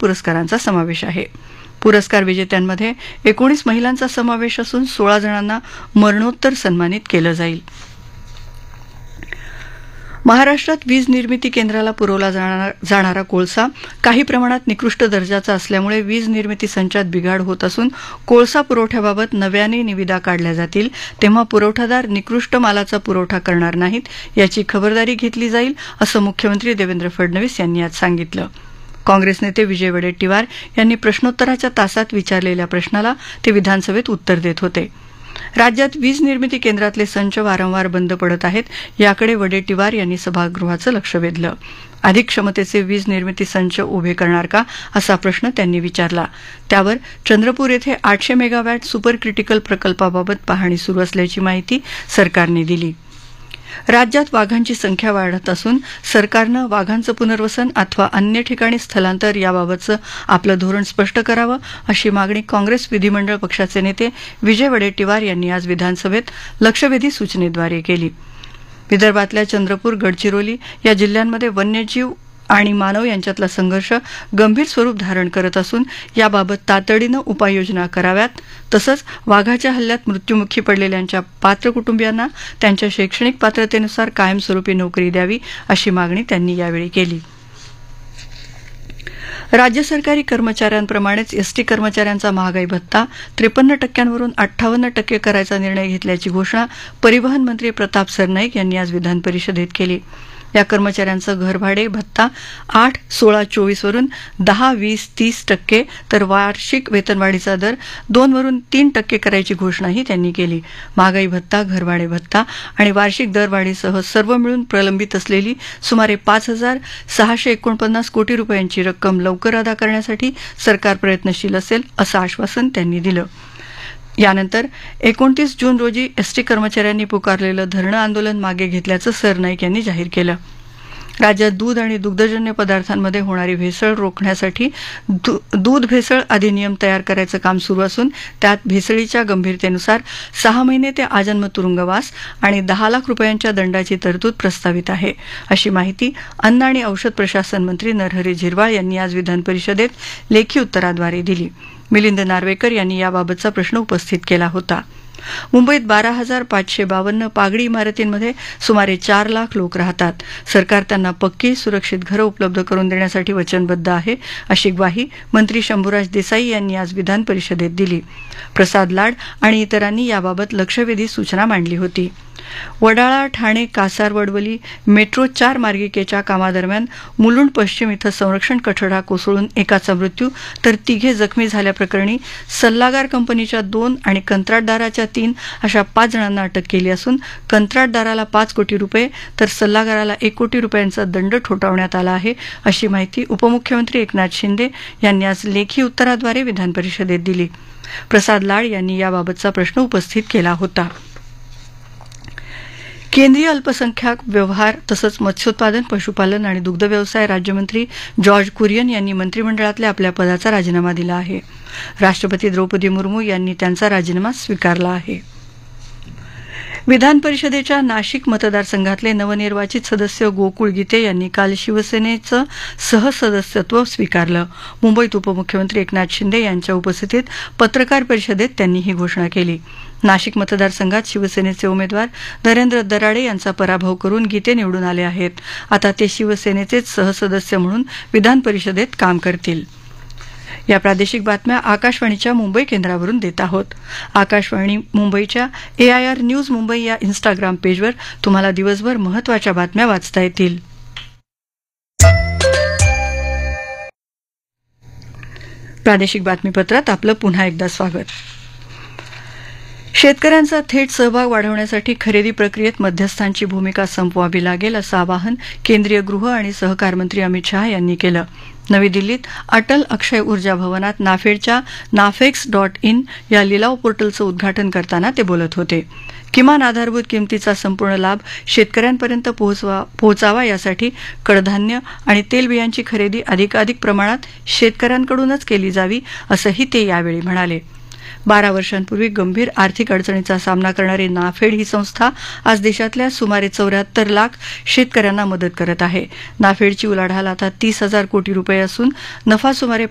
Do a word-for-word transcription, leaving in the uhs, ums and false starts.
पुरस्कारांचा समावेश आहे. पुरस्कार विजेत्यांमध्ये एकोणीस महिलांचा समावेश असून सोळा जणांना मरणोत्तर सन्मानित केलं जाईल. महाराष्ट्रात वीज निर्मिती केंद्राला पुरवला जाणारा कोळसा काही प्रमाणात निकृष्ट दर्जाचा असल्यामुळे वीज निर्मिती संचात बिघाड होत असून कोळसा पुरवठ्याबाबत नव्याने निविदा काढल्या जातील तेव्हा पुरवठादार निकृष्ट मालाचा पुरवठा करणार नाहीत याची खबरदारी घेतली जाईल असं मुख्यमंत्री देवेंद्र फडणवीस यांनी आज सांगितलं. काँग्रेस नेते विजय वडेट्टीवार यांनी प्रश्नोत्तराच्या तासात विचारलेल्या प्रश्नाला ते विधानसभेत उत्तर देत होते. राज्यात वीज निर्मिती केंद्रातले संच वारंवार बंद पडत आहेत याकडे वडेट्टीवार यांनी सभागृहाचं लक्ष वेधलं. अधिक क्षमतेचे वीज निर्मिती संच उभे करणार का असा प्रश्न त्यांनी विचारला. त्यावर चंद्रपूर येथे आठशे मेगावॅट सुपर क्रिटिकल प्रकल्पाबाबत पाहणी सुरू असल्याची माहिती सरकारने दिली. राज्यात वाघांची संख्या वाढत असून सरकारनं वाघांचं पुनर्वसन अथवा अन्य ठिकाणी स्थलांतर याबाबतचं आपलं धोरण स्पष्ट करावं अशी मागणी काँग्रेस विधिमंडळ पक्षाचे नेते विजय वडेट्टीवार यांनी आज विधानसभेत लक्षवेधी सूचनेद्वारे केली. विदर्भातल्या चंद्रपूर, गडचिरोली या जिल्ह्यांमध्ये वन्यजीव आणि मानव यांच्यातला संघर्ष गंभीर स्वरूप धारण करत असून याबाबत तातडीनं उपाययोजना कराव्यात. तसंच वाघाच्या हल्ल्यात मृत्युमुखी पडलेल्यांच्या पात्र कुटुंबियांना त्यांच्या शैक्षणिक पात्रतेनुसार कायमस्वरूपी नोकरी द्यावी अशी मागणी त्यांनी यावेळी केली. राज्य सरकारी कर्मचाऱ्यांप्रमाणेच एसटी कर्मचाऱ्यांचा महागाई भत्ता त्रेपन्न टक्क्यांवरून अठ्ठावन्न टक्के करायचा निर्णय घेतल्याची घोषणा परिवहन मंत्री प्रताप सरनाईक यांनी आज विधान परिषदेत केली. या कर्मचाऱ्यांचं घरभाडे भत्ता आठ सोळा चोवीस वरून दहा वीस तीस टक्के तर वार्षिक वेतनवाढीचा दर दोन वरून तीन टक्के करायची घोषणाही त्यांनी केली. महागाई भत्ता, घरभाडे भत्ता आणि वार्षिक दरवाढीसह सर्व मिळून प्रलंबित असलेली सुमारे पाच हजार सहाशे एकोणपन्नास कोटी रुपयांची रक्कम लवकर अदा करण्यासाठी सरकार प्रयत्नशील असेल असं आश्वासन त्यांनी दिलं. यानंतर एकोणतीस जून रोजी एसटी कर्मचाऱ्यांनी पुकारलेलं धरणं आंदोलन मागे घेतल्याचं सरनाईक यांनी जाहीर केलं. राज्यात दूध आणि दुग्धजन्य पदार्थांमध्ये होणारी भेसळ रोखण्यासाठी दूध भेसळ अधिनियम तयार करायचं काम सुरू असून त्यात भेसळीच्या गंभीरतेनुसार सहा महिने ते आजन्म तुरुंगवास आणि दहा लाख रुपयांच्या दंडाची तरतूद प्रस्तावित आहे अशी माहिती अन्न आणि औषध प्रशासन मंत्री नरहरी झिरवाळ यांनी आज विधान परिषदेत लेखी उत्तराद्वारे दिली. मिलिंद नार्वेकर यांनी याबाबतचा प्रश्न उपस्थित केला होता. मुंबईत बारा हजार पाचशे बावन्न पागडी इमारतींमध्ये सुमारे चार लाख लोक राहतात. सरकार त्यांना पक्की सुरक्षित घरं उपलब्ध करून देण्यासाठी वचनबद्ध आहे अशी ग्वाही मंत्री शंभूराज देसाई यांनी आज विधान परिषदेत दिली. प्रसाद लाड आणि इतरांनी याबाबत लक्षवेधी सूचना मांडली होती. वडाळा, ठाणे, कासार, वडवली मेट्रो चार मार्गिकेच्या कामादरम्यान मुलुंड पश्चिम इथं संरक्षण कठडा कोसळून एकाचा मृत्यू तर तिघे जखमी झाल्याप्रकरणी सल्लागार कंपनीच्या दोन आणि कंत्राटदाराच्या तीन अशा पाच जणांना अटक केली असून कंत्राटदाराला पाच कोटी रुपये तर सल्लागाराला एक कोटी रुपयांचा दंड ठोठावण्यात आला आहे अशी माहिती उपमुख्यमंत्री एकनाथ शिंदे यांनी आज लेखी उत्तराद्वारे विधान परिषदेत दिली. प्रसाद लाड यांनी याबाबतचा प्रश्न उपस्थित केला होता. केंद्रीय अल्पसंख्याक व्यवहार तसंच मत्स्योत्पादन, पशुपालन आणि दुग्ध व्यवसाय राज्यमंत्री जॉर्ज कुरियन यांनी मंत्रिमंडळातल्या आपल्या पदाचा राजीनामा दिला आहे. राष्ट्रपती द्रौपदी मुर्मू यांनी त्यांचा राजीनामा स्वीकारला आहे. विधान परिषदेच्या नाशिक मतदारसंघातले नवनिर्वाचित सदस्य गोकुळ गीते यांनी काल शिवसेनेचं सहसदस्यत्व स्वीकारलं. मुंबईत उपमुख्यमंत्री एकनाथ शिंदे यांच्या उपस्थितीत पत्रकार परिषदेत त्यांनी ही घोषणा केली. नाशिक मतदारसंघात शिवसेनेचे उमेदवार नरेंद्र दराडे यांचा पराभव करून गीते निवडून आले आहेत. आता ते शिवसेनेचेच सहसदस्य म्हणून विधान परिषदेत काम करतील. या प्रादेशिक बातम्या आकाशवाणीच्या मुंबई केंद्रावरून देत आहोत. आकाशवाणी मुंबईच्या एआयआर न्यूज मुंबई या इन्स्टाग्राम पेजवर तुम्हाला दिवसभर महत्त्वाच्या बातम्या वाचता येतील. प्रादेशिक बातमीपत्रात आपलं पुन्हा एकदा स्वागत. शेतकऱ्यांचा थेट सहभाग वाढवण्यासाठी खरेदी प्रक्रियेत मध्यस्थांची भूमिका संपवावी लागेल असं आवाहन केंद्रीय गृह आणि सहकार मंत्री अमित शहा यांनी केलं. नवी दिल्लीत अटल अक्षय ऊर्जा भवनात नाफेडच्या नाफेक्स डॉट इन या लिलाव पोर्टलचं उद्घाटन करताना ते बोलत होते. किमान आधारभूत किमतीचा संपूर्ण लाभ शेतकऱ्यांपर्यंत पोहोचवा पोहोचावा यासाठी कडधान्य आणि तेलबियांची खरेदी अधिकाधिक प्रमाणात शेतकऱ्यांकडूनच केली जावी असंही ते यावेळी म्हणाले. बारा वर्षांपूर्वी गंभीर आर्थिक अडचणीचा सामना करणारी नाफेड ही संस्था आज देशातल्या सुमारे चौऱ्याहत्तर लाख शेतकऱ्यांना मदत करत आहे. नाफेडची उलाढाल आता तीस हजार कोटी रुपये असून नफा सुमारे